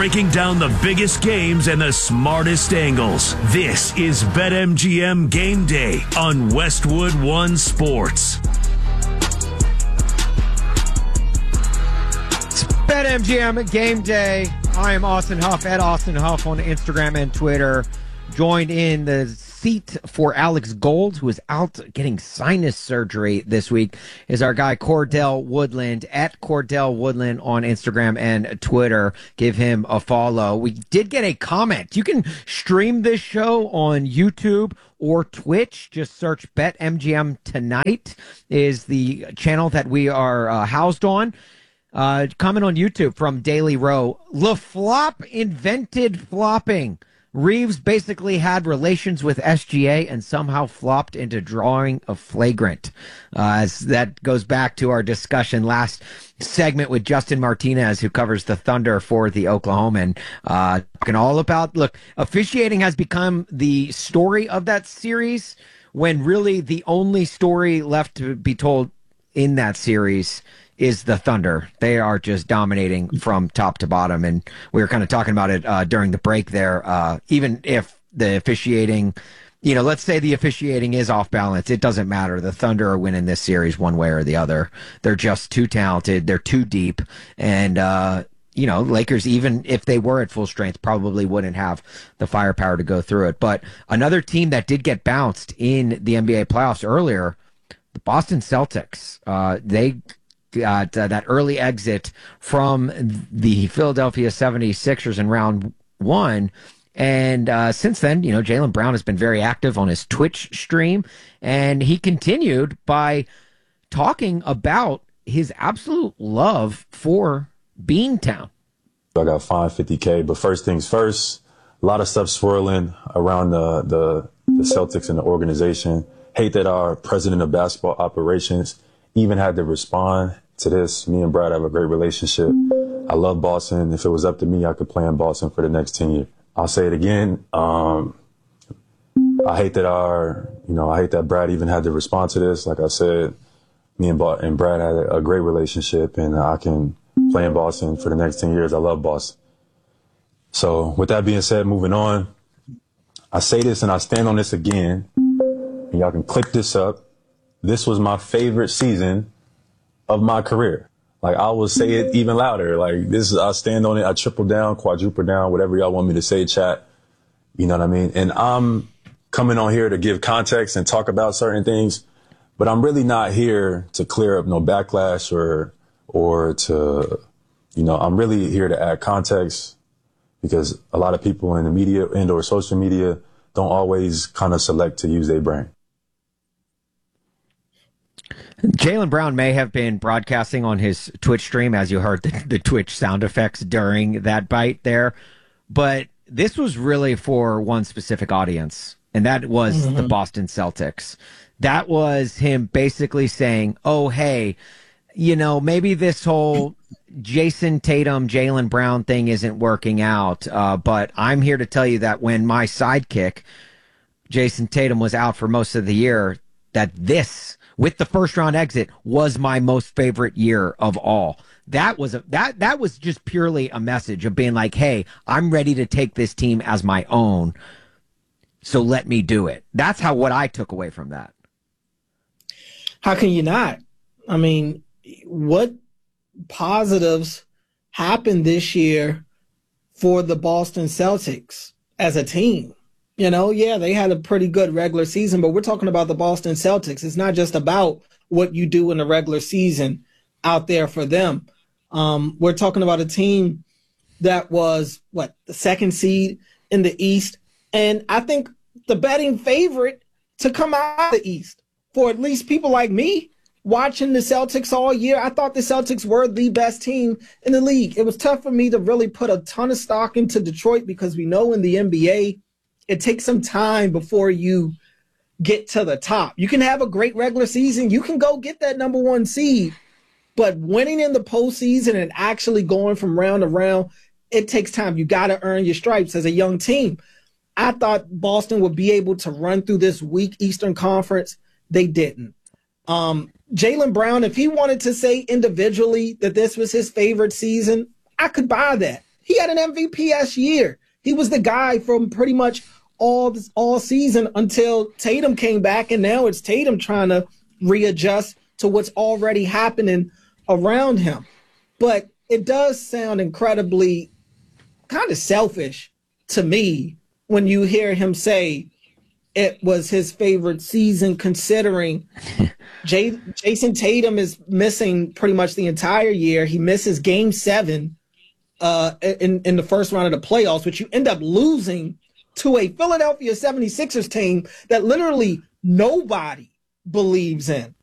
breaking down the biggest games and the smartest angles. This is BetMGM Game Day on Westwood One Sports. It's BetMGM Game Day. I am Austin Huff at Austin Huff on Instagram and Twitter. Joined in the seat for Alex Gold, who is out getting sinus surgery this week, is our guy Cordell Woodland at Cordell Woodland on Instagram and Twitter. Give him a follow. We did get a comment. You can stream this show on YouTube or Twitch. Just search BetMGM Tonight is the channel that we are housed on. Comment on YouTube from Daily Row. LaFlop invented flopping. Reeves basically had relations with SGA and somehow flopped into drawing a flagrant. As that goes back to our discussion last segment with Justin Martinez, who covers the Thunder for the Oklahoman. Talking all about, look, officiating has become the story of that series, when really the only story left to be told in that series is the Thunder. They are just dominating from top to bottom, and we were kind of talking about it during the break there. Even if the officiating, let's say the officiating is off balance, it doesn't matter. The Thunder are winning this series one way or the other. They're just too talented. They're too deep, and Lakers, even if they were at full strength, probably wouldn't have the firepower to go through it. But another team that did get bounced in the NBA playoffs earlier, the Boston Celtics. They got that early exit from the Philadelphia 76ers in round one. And since then, Jaylen Brown has been very active on his Twitch stream. And he continued by talking about his absolute love for Beantown. I got fined $50K, but first things first, a lot of stuff swirling around the Celtics and the organization. Hate that our president of basketball operations even had to respond to this. Me and Brad have a great relationship. I love Boston. If it was up to me, I could play in Boston for the next 10 years. I'll say it again. I hate that Brad even had to respond to this. Like I said, me and Brad had a great relationship, and I can play in Boston for the next 10 years. I love Boston. So with that being said, moving on, I say this and I stand on this again, and y'all can click this up. This was my favorite season of my career. Like, I will say it even louder. Like, I stand on it. I triple down, quadruple down, whatever y'all want me to say, chat. You know what I mean? And I'm coming on here to give context and talk about certain things, but I'm really not here to clear up no backlash or to, I'm really here to add context, because a lot of people in the media and or social media don't always kind of select to use their brain. Jaylen Brown may have been broadcasting on his Twitch stream, as you heard the Twitch sound effects during that bite there. But this was really for one specific audience, and that was the Boston Celtics. That was him basically saying, oh, hey, maybe this whole Jason Tatum, Jaylen Brown thing isn't working out. But I'm here to tell you that when my sidekick, Jason Tatum, was out for most of the year, that this, with the first round exit, was my most favorite year of all. That was that was just purely a message of being like, hey, I'm ready to take this team as my own, so let me do it. That's what I took away from that. How can you not? I mean, what positives happened this year for the Boston Celtics as a team? They had a pretty good regular season, but we're talking about the Boston Celtics. It's not just about what you do in the regular season out there for them. We're talking about a team that was, the second seed in the East, and I think the betting favorite to come out of the East. For at least people like me watching the Celtics all year, I thought the Celtics were the best team in the league. It was tough for me to really put a ton of stock into Detroit, because we know in the NBA, it takes some time before you get to the top. You can have a great regular season. You can go get that number one seed. But winning in the postseason and actually going from round to round, it takes time. You got to earn your stripes as a young team. I thought Boston would be able to run through this weak Eastern Conference. They didn't. Jaylen Brown, if he wanted to say individually that this was his favorite season, I could buy that. he had an MVP-esque year. He was the guy from pretty much all season until Tatum came back, and now it's Tatum trying to readjust to what's already happening around him. But it does sound incredibly kind of selfish to me when you hear him say it was his favorite season, considering Jason Tatum is missing pretty much the entire year. He misses Game 7 in the first round of the playoffs, which you end up losing to a Philadelphia 76ers team that literally nobody believes in.